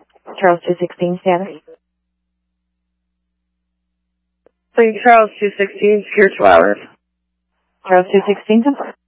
Charles 216 status. St. Charles 216, secure 2 hours. Charles 216 confirmed.